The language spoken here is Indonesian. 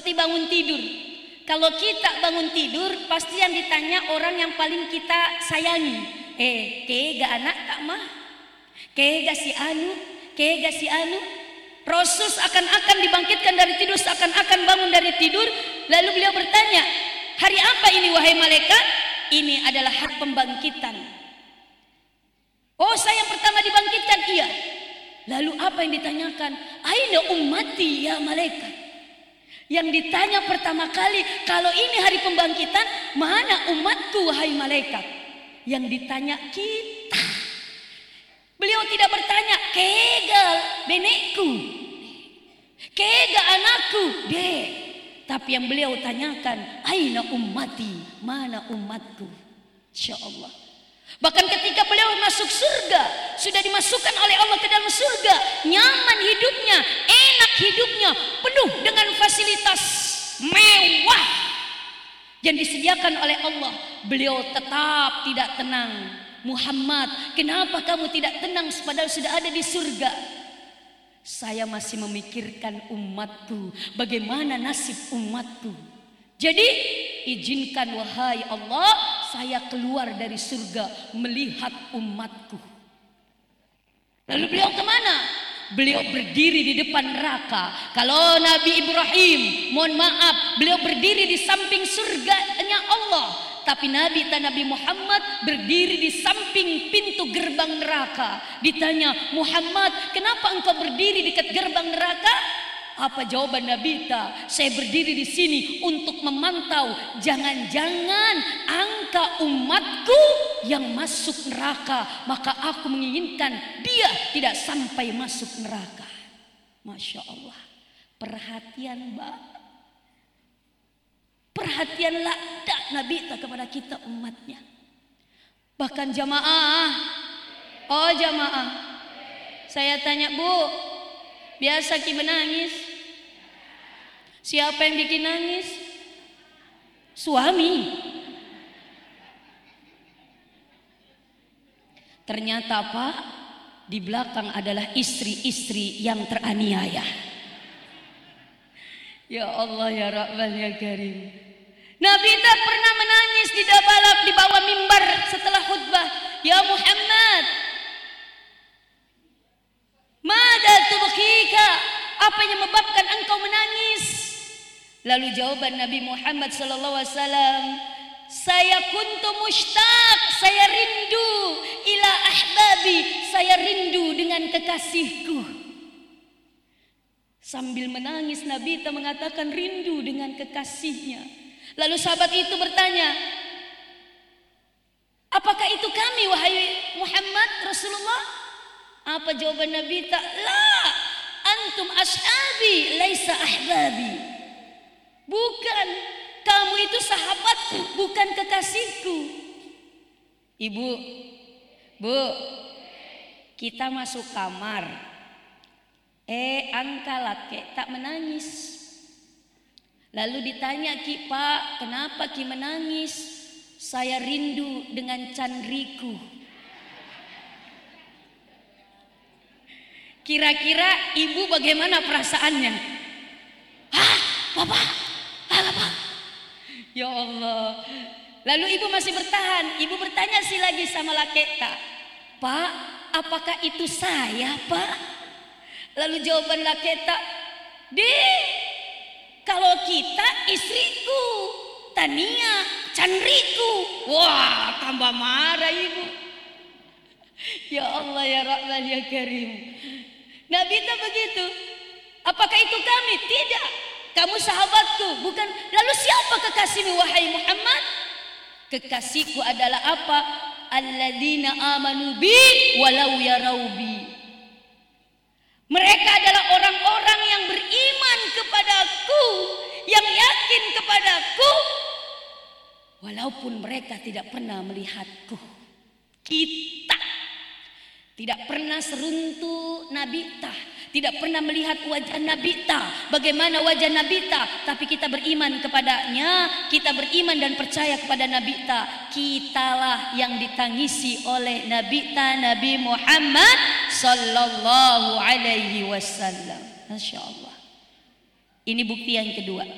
seperti bangun tidur. Kalau kita bangun tidur, pasti yang ditanya orang yang paling kita sayangi. Kega anak tak mah? Kega si anu? Kega si anu? Rasul akan dibangkitkan dari tidur, seakan-akan bangun dari tidur. Lalu beliau bertanya, hari apa ini wahai malaikat? Ini adalah hari pembangkitan. Oh, saya yang pertama dibangkitkan? Iya. Lalu apa yang ditanyakan? Aina ummati ya malaikat? Yang ditanya pertama kali, kalau ini hari pembangkitan, mana umatku wahai malaikat? Yang ditanya kita. Beliau tidak bertanya, kega benekku, kega anakku, dek. Tapi yang beliau tanyakan, aina ummati, mana umatku? Insya Allah. Bahkan ketika beliau masuk surga, sudah dimasukkan oleh Allah ke dalam surga, nyaman hidupnya, enak hidupnya, penuh dengan fasilitas mewah yang disediakan oleh Allah. Beliau tetap tidak tenang. Muhammad, kenapa kamu tidak tenang padahal sudah ada di surga? Saya masih memikirkan umatku, bagaimana nasib umatku. Jadi izinkan wahai Allah, saya keluar dari surga melihat umatku. Lalu beliau kemana? Beliau berdiri di depan neraka. Kalau Nabi Ibrahim, mohon maaf, beliau berdiri di samping surganya Allah. Tapi Nabi Muhammad berdiri di samping pintu gerbang neraka. Ditanya, Muhammad, kenapa engkau berdiri dekat gerbang neraka? Apa jawaban Nabi? Saya berdiri di sini untuk memantau, jangan-jangan angka umatku yang masuk neraka, maka aku menginginkan dia tidak sampai masuk neraka. Masya Allah, perhatian banget. Perhatian ladak Nabi kepada kita umatnya. Bahkan jamaah, oh jamaah, saya tanya Bu, biasa ki menangis? Siapa yang bikin nangis? Suami. Ternyata Pak, di belakang adalah istri-istri yang teraniaya. Ya Allah ya Rahman ya Karim. Nabi tak pernah menangis di bawah mimbar setelah khutbah. Ya Muhammad, mada tubkhika? Apa yang menyebabkan engkau menangis? Lalu jawaban Nabi Muhammad sallallahu alaihi wasallam, saya kuntu mushtaq, saya rindu ila ahbabi, saya rindu dengan kekasihku. Sambil menangis Nabi tak mengatakan rindu dengan kekasihnya. Lalu sahabat itu bertanya, apakah itu kami wahai Muhammad Rasulullah? Apa jawaban Nabi? La, antum ashabi laisa ahbabi. Bukan, kamu itu sahabatku, bukan kekasihku. Ibu, Bu, kita masuk kamar. Angka laki tak menangis. Lalu ditanya Ki, Pak, kenapa Ki menangis? Saya rindu dengan candriku. Kira-kira ibu bagaimana perasaannya? Hah, Bapak? Bapak? Ya Allah. Lalu ibu masih bertahan. Ibu bertanya lagi sama Laketa, Pak, apakah itu saya, Pak? Lalu jawaban Laketa, kalau kita istriku, Tania, candriku. Wah, tambah marah ibu. Ya Allah ya Rahman ya Karim. Nabi tak begitu. Apakah itu kami? Tidak. Kamu sahabatku, bukan. Lalu siapa kekasihmu wahai Muhammad? Kekasihku adalah apa? Alladzina amanu bi walau yarau bi. Mereka adalah orang-orang yang beriman kepadaku, yang yakin kepadaku, walaupun mereka tidak pernah melihatku. Kita tidak pernah seruntuh Nabita, tidak pernah melihat wajah Nabita, bagaimana wajah Nabita, tapi kita beriman kepadanya, kita beriman dan percaya kepada Nabita. Kitalah yang ditangisi oleh Nabita, Nabi Muhammad sallallahu alaihi wasallam. Masya Allah. Ini bukti yang kedua.